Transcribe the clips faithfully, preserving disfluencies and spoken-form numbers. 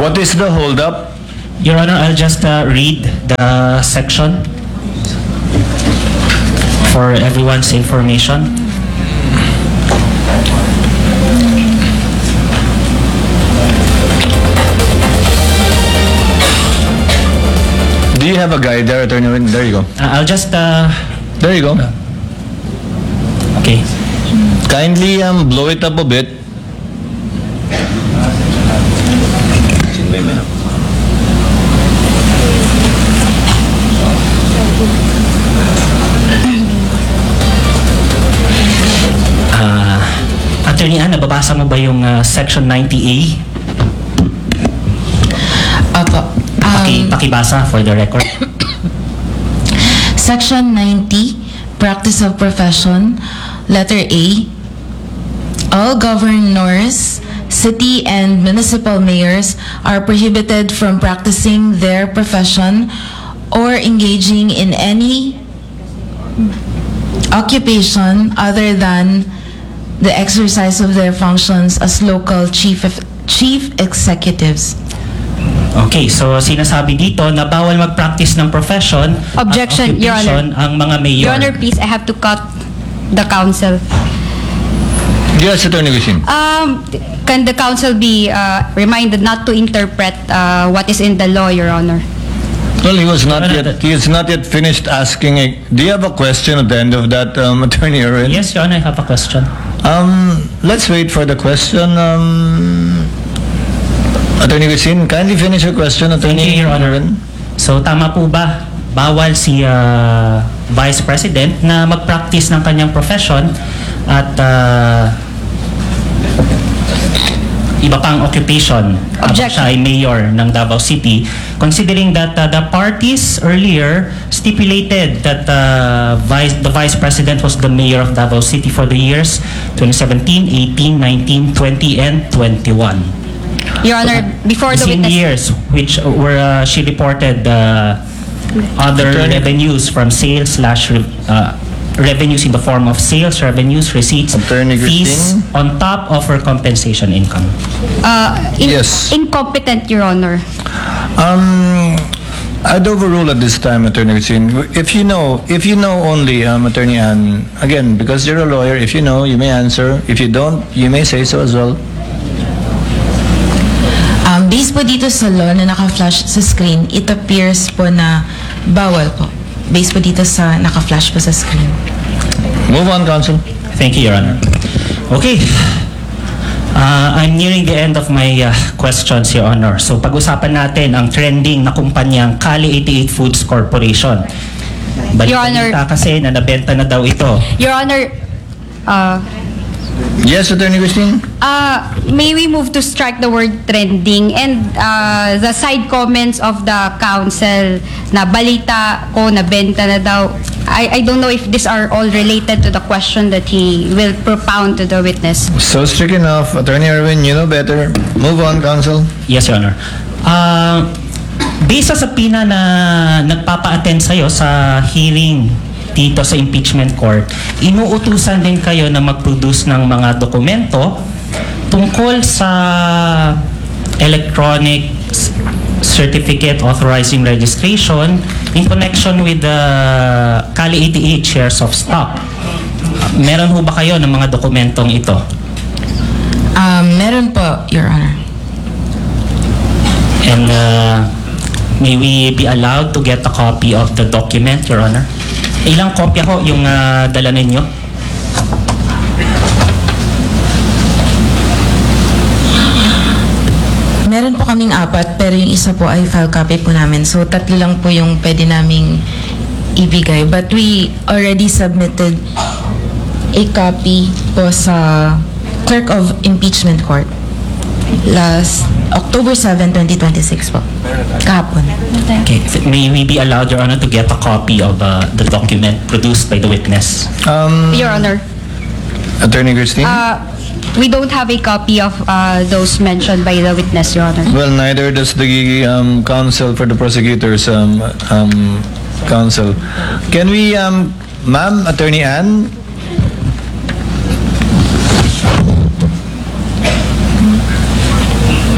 What is the holdup? Your Honor, I'll just uh, read the section for everyone's information. Do you have a guide there, Attorney Win? There you go. Uh, I'll just, uh, There you go. okay. Kindly um, blow it up a bit. Uh, Attorney Ann, nababasa mo ba yung uh, Section ninety A? Opo. Paki, Um, pakibasa for the record. Section ninety, Practice of Profession, letter A. All governors, city and municipal mayors are prohibited from practicing their profession or engaging in any occupation other than the exercise of their functions as local chief chief executives. Okay, so sinasabi dito na bawal mag-practice ng profession Objection, at Your occupation ang mga mayor. Your Honor, please, I have to cut the counsel. Yes, Attorney Gusin. Um, can the counsel be uh, reminded not to interpret uh, what is in the law, Your Honor? Well, he was not No, no, yet. that- He is not yet finished asking. A, do you have a question at the end of that, um, Attorney Erwin? Yes, Your Honor, I have a question. Um, let's wait for the question. Um, Attorney Gusin, kindly finish your question, Attorney Thank you, Your Honor. Erwin. So tama po ba, bawal si uh, Vice President na mag-practice ng kanyang profession at uh, iba pang occupation habang Objection. siya ay mayor ng Davao City, considering that uh, the parties earlier stipulated that uh, vice, the Vice President was the mayor of Davao City for the years twenty seventeen, eighteen, nineteen, twenty, and twenty-one. Your Honor, before the Same witness... years which were uh, she reported uh, other Attorney- revenues from sales slash re- uh, revenues in the form of sales revenues, receipts, Attorney fees Christine? on top of her compensation income. Uh, in- Yes. Incompetent, Your Honor. Um, I'd overrule at this time, Attorney Gusin. If you know, if you know only, um, Attorney Ann, again, because you're a lawyer, if you know, you may answer. If you don't, you may say so as well. Um, based po dito sa law na naka-flash sa screen, it appears po na bawal po. Based po dito sa naka-flash po sa screen. Move on, Counsel. Thank you, Your Honor. Okay. Uh, I'm nearing the end of my uh, questions, Your Honor. So pag-usapan natin ang trending na kumpanyang Cali eighty-eight Foods Corporation. Your Honor- Balita kasi na nabenta na daw ito. Your Honor, uh, Yes, Attorney Christine. uh, may we move to strike the word trending and uh, the side comments of the counsel na balita ko na benta na daw. I, I don't know if these are all related to the question that he will propound to the witness. So strict enough. Attorney Erwin, you know better. Move on, Counsel. Yes, Your Honor. Uh, based sa subpoena na nagpapa-attend sa'yo sa hearing dito sa impeachment court, inuutusan din kayo na mag-produce ng mga dokumento tungkol sa electronic s- certificate authorizing registration in connection with the Cali eighty-eight shares of stock. Meron ho ba kayo ng mga dokumentong ito? Um, meron po, Your Honor. And uh, may we be allowed to get a copy of the document, Your Honor? Ilang kopya ho yung uh, dala ninyo? Meron po kaming apat, pero yung isa po ay file copy po namin. So, tatlo lang po yung pwede naming ibigay. But we already submitted a copy po sa Clerk of Impeachment Court last October seventh, twenty twenty-six po. Kahapon. Okay. May we be allowed, Your Honor, to get a copy of uh, the document produced by the witness? Um, Your Honor, Attorney Christine. uh, we don't have a copy of uh, those mentioned by the witness, Your Honor. Well, neither does the um, counsel for the prosecutors um, um, counsel. Can we, um, ma'am, Attorney Ann?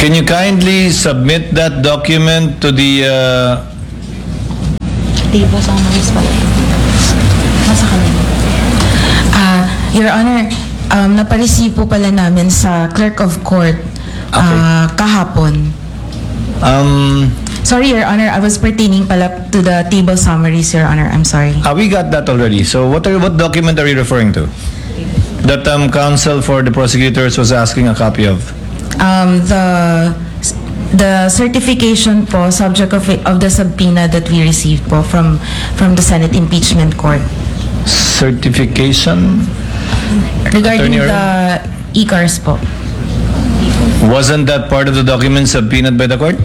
Can you kindly submit that document to the uh, Table summaries pala. Nasa kanila. Ah, Your Honor, um, napareceive po pala namin sa Clerk of Court ah, kahapon. um Sorry, Your Honor, I was pertaining pala to the table summaries, Your Honor. I'm sorry. ah, we got that already. So what are what document are you referring to? That um counsel for the prosecutors was asking a copy of. Um, the the certification po, subject of of the subpoena that we received po from from the Senate Impeachment Court Certification? regarding Attorney the E-cars po. Wasn't that part of the document subpoenaed by the court?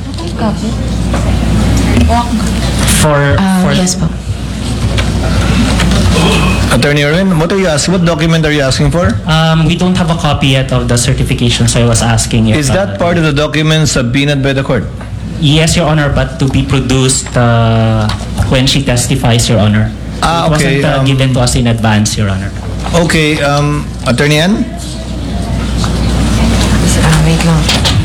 For, Ah, for yes po. Attorney Erwin, what are you asking? What document are you asking for? Um, we don't have a copy yet of the certification, so I was asking if... Is that part of the document subpoenaed by the court? Yes, Your Honor, but to be produced uh, when she testifies, Your Honor. Ah, It okay, wasn't uh, um, given to us in advance, Your Honor. Okay, um, Attorney Ann? Ah, wait lang.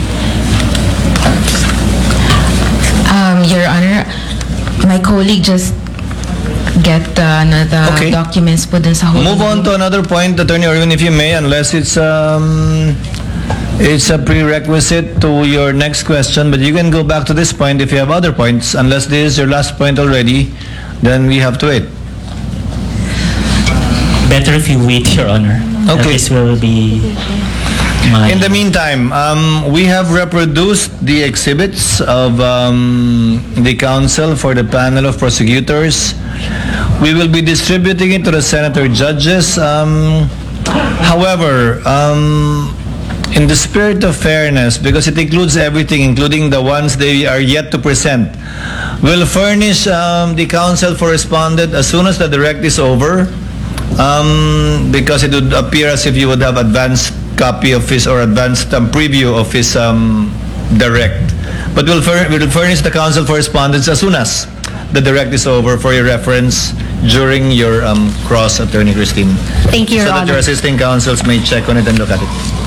Um, Your Honor, my colleague just get uh, ano, the Okay. documents po dun sa whole. Move on to another point, Attorney Erwin, if you may, unless it's um, it's a prerequisite to your next question. But you can go back to this point if you have other points. Unless this is your last point already, then we have to wait. Better if you wait, Your Honor. Uh, Okay. This will be my... In the meantime, um, we have reproduced the exhibits of um, the counsel for the panel of prosecutors. We will be distributing it to the senator judges. Um, however, um, in the spirit of fairness, because it includes everything, including the ones they are yet to present, we'll furnish um, the counsel for respondent as soon as the direct is over, um, because it would appear as if you would have advanced copy of his or advanced um, preview of his um, direct. But we'll, fur- we'll furnish the counsel for respondents as soon as the direct is over for your reference during your um, cross, Attorney Christine. Thank you, Your So that your Honor. assisting counsels may check on it and look at it.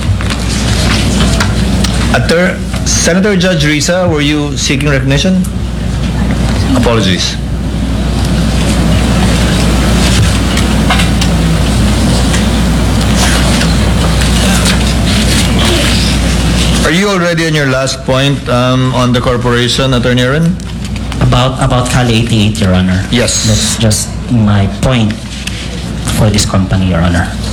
Attor- Senator Judge Risa, were you seeking recognition? Apologies. Are you already on your last point um, on the corporation, Attorney Aaron? About, about Cal eighty-eight, Your Honor. Yes. That's just my point for this company, Your Honor.